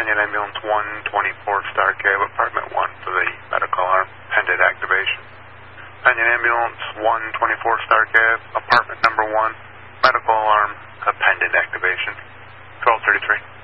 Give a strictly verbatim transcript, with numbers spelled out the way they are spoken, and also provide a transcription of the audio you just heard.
Penyon Ambulance one twenty-four Star Cab, Apartment one for the medical arm, pending activation. Penyon Ambulance one twenty-four Star Cab, Apartment number one, medical alarm, pending activation. twelve thirty-three.